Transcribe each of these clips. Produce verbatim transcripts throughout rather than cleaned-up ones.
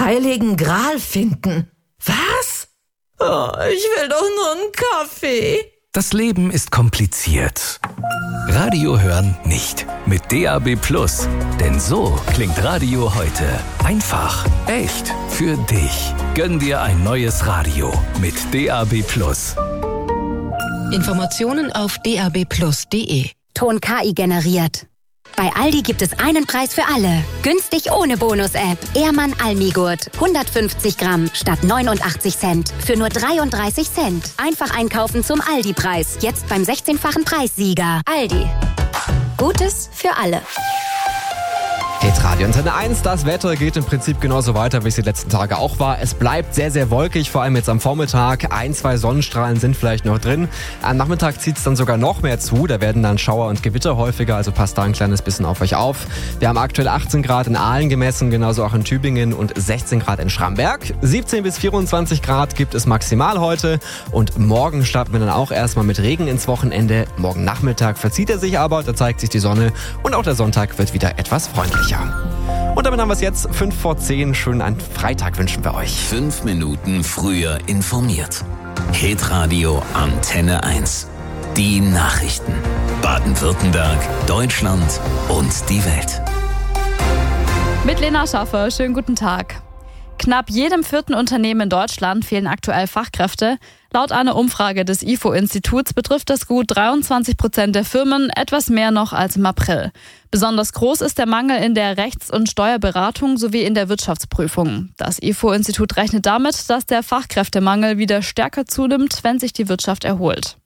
heiligen Gral finden. Was? Oh, ich will doch nur einen Kaffee. Das Leben ist kompliziert. Radio hören nicht. Mit D A B Plus. Denn so klingt Radio heute. Einfach, echt, für dich. Gönn dir ein neues Radio mit D A B Plus. Informationen auf d a b plus punkt d e. Ton K I generiert. Bei Aldi gibt es einen Preis für alle. Günstig ohne Bonus-App. Ehrmann Almigurt. hundertfünfzig Gramm statt neunundachtzig Cent. Für nur dreiunddreißig Cent. Einfach einkaufen zum Aldi-Preis. Jetzt beim sechzehnfachen Preissieger. Aldi. Gutes für alle. Hitradio Antenne eins, das Wetter geht im Prinzip genauso weiter, wie es die letzten Tage auch war. Es bleibt sehr, sehr wolkig, vor allem jetzt am Vormittag. Ein, zwei Sonnenstrahlen sind vielleicht noch drin. Am Nachmittag zieht es dann sogar noch mehr zu. Da werden dann Schauer und Gewitter häufiger, also passt da ein kleines bisschen auf euch auf. Wir haben aktuell achtzehn Grad in Aalen gemessen, genauso auch in Tübingen und sechzehn Grad in Schramberg. siebzehn bis vierundzwanzig Grad gibt es maximal heute. Und morgen starten wir dann auch erstmal mit Regen ins Wochenende. Morgen Nachmittag verzieht er sich aber, da zeigt sich die Sonne und auch der Sonntag wird wieder etwas freundlicher. Und damit haben wir es jetzt, fünf vor zehn. Schönen einen Freitag wünschen wir euch. Fünf Minuten früher informiert. Hitradio Antenne eins. Die Nachrichten. Baden-Württemberg, Deutschland und die Welt. Mit Lena Schaffer, schönen guten Tag. Knapp jedem vierten Unternehmen in Deutschland fehlen aktuell Fachkräfte. Laut einer Umfrage des I F O-Instituts betrifft das gut dreiundzwanzig Prozent der Firmen, etwas mehr noch als im April. Besonders groß ist der Mangel in der Rechts- und Steuerberatung sowie in der Wirtschaftsprüfung. Das I F O-Institut rechnet damit, dass der Fachkräftemangel wieder stärker zunimmt, wenn sich die Wirtschaft erholt.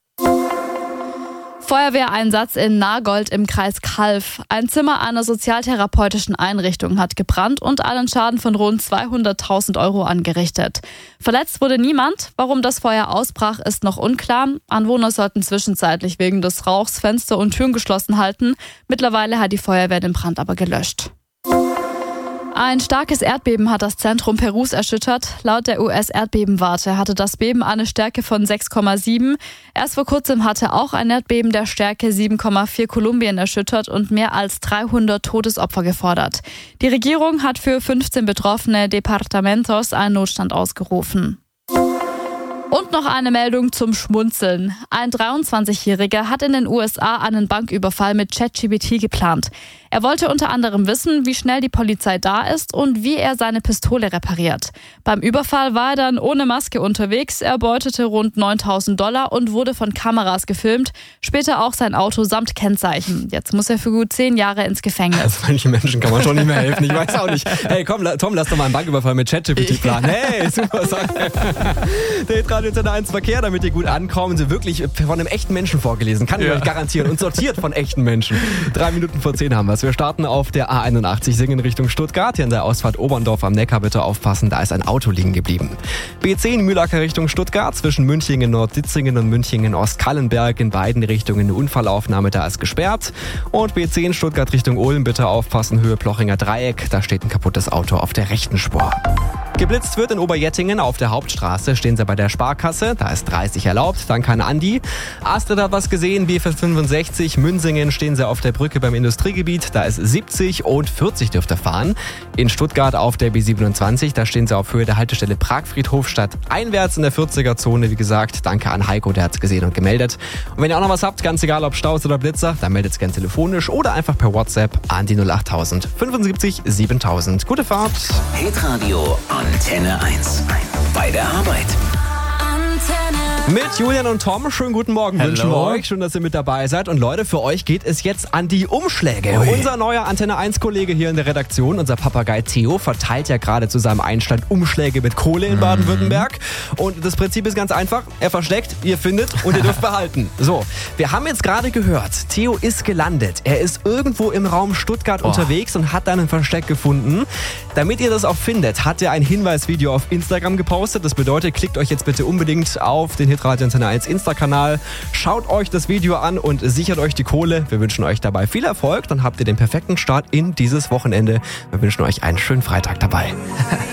Feuerwehreinsatz in Nagold im Kreis Calw. Ein Zimmer einer sozialtherapeutischen Einrichtung hat gebrannt und einen Schaden von rund zweihunderttausend Euro angerichtet. Verletzt wurde niemand. Warum das Feuer ausbrach, ist noch unklar. Anwohner sollten zwischenzeitlich wegen des Rauchs Fenster und Türen geschlossen halten. Mittlerweile hat die Feuerwehr den Brand aber gelöscht. Ein starkes Erdbeben hat das Zentrum Perus erschüttert. Laut der U S-Erdbebenwarte hatte das Beben eine Stärke von sechs Komma sieben. Erst vor kurzem hatte auch ein Erdbeben der Stärke sieben Komma vier Kolumbien erschüttert und mehr als dreihundert Todesopfer gefordert. Die Regierung hat für fünfzehn betroffene Departamentos einen Notstand ausgerufen. Und noch eine Meldung zum Schmunzeln. Ein dreiundzwanzigjähriger hat in den U S A einen Banküberfall mit ChatGPT geplant. Er wollte unter anderem wissen, wie schnell die Polizei da ist und wie er seine Pistole repariert. Beim Überfall war er dann ohne Maske unterwegs. Er beutete rund neuntausend Dollar und wurde von Kameras gefilmt. Später auch sein Auto samt Kennzeichen. Jetzt muss er für gut zehn Jahre ins Gefängnis. Also manchen Menschen kann man schon nicht mehr helfen. Ich weiß auch nicht. Hey, komm, Tom, lass doch mal einen Banküberfall mit ChatGPT planen. Hey, super Sache. Der Hitradio Antenne eins Verkehr, damit ihr gut ankommt. Sie wirklich von einem echten Menschen vorgelesen. Kann ich ja. euch garantieren. Und sortiert von echten Menschen. Drei Minuten vor zehn haben wir es. Wir starten auf der A einundachtzig Singen Richtung Stuttgart. Hier in der Ausfahrt Oberndorf am Neckar bitte aufpassen. Da ist ein Auto liegen geblieben. B zehn Mühlacker Richtung Stuttgart. Zwischen Münchingen Nord-Ditzingen und Münchingen Ostkallenberg. In beiden Richtungen eine Unfallaufnahme. Da ist gesperrt. Und B zehn Stuttgart Richtung Ulm bitte aufpassen. Höhe Plochinger Dreieck. Da steht ein kaputtes Auto auf der rechten Spur. Geblitzt wird in Oberjettingen auf der Hauptstraße. Stehen sie bei der Sparkasse. Da ist dreißig erlaubt. Dann kann Andi. Astrid hat was gesehen. B fünfundsechzig. Münsingen stehen sie auf der Brücke beim Industriegebiet. Da ist siebzig und vierzig dürft ihr fahren. In Stuttgart auf der B siebenundzwanzig. Da stehen sie auf Höhe der Haltestelle Pragfriedhof statt einwärts in der vierziger-Zone. Wie gesagt, danke an Heiko, der hat es gesehen und gemeldet. Und wenn ihr auch noch was habt, ganz egal ob Staus oder Blitzer, dann meldet es gerne telefonisch oder einfach per WhatsApp an die null achttausend fünfundsiebzig siebentausend. Gute Fahrt. Hitradio Antenne eins. Bei der Arbeit. Mit Julian und Tom, schönen guten Morgen Hello. Wünschen wir euch. Schön, dass ihr mit dabei seid. Und Leute, für euch geht es jetzt an die Umschläge. Ui. Unser neuer Antenne eins Kollege hier in der Redaktion, unser Papagei Theo, verteilt ja gerade zu seinem Einstand Umschläge mit Kohle in Baden-Württemberg. Und das Prinzip ist ganz einfach. Er versteckt, ihr findet und ihr dürft behalten. So, wir haben jetzt gerade gehört, Theo ist gelandet. Er ist irgendwo im Raum Stuttgart oh. unterwegs und hat dann ein Versteck gefunden. Damit ihr das auch findet, hat er ein Hinweisvideo auf Instagram gepostet. Das bedeutet, klickt euch jetzt bitte unbedingt auf den Hitradio Antenne eins Insta-Kanal. Schaut euch das Video an und sichert euch die Kohle. Wir wünschen euch dabei viel Erfolg. Dann habt ihr den perfekten Start in dieses Wochenende. Wir wünschen euch einen schönen Freitag dabei.